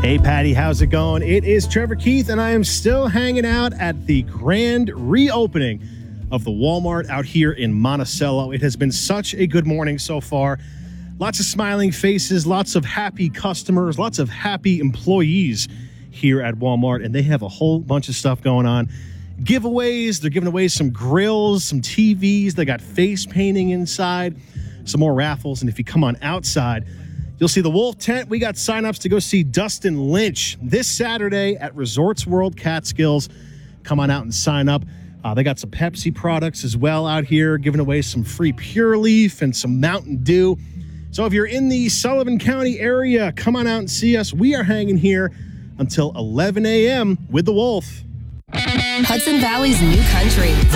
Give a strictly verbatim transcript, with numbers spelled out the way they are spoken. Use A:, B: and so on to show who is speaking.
A: Hey, Patty, how's it going? It is Trevor Keith, and I am still hanging out at the grand reopening of the Walmart out here in Monticello. It has been such a good morning so far. Lots of smiling faces, lots of happy customers, lots of happy employees here at Walmart, and they have a whole bunch of stuff going on. Giveaways, they're giving away some grills, some T Vs, they got face painting inside, some more raffles, and if you come on outside, you'll see the Wolf Tent. We got signups to go see Dustin Lynch this Saturday at Resorts World Catskills. Come on out and sign up. Uh, they got some Pepsi products as well out here, giving away some free Pure Leaf and some Mountain Dew. So if you're in the Sullivan County area, come on out and see us. We are hanging here until eleven a.m. with the Wolf.
B: Hudson Valley's new country.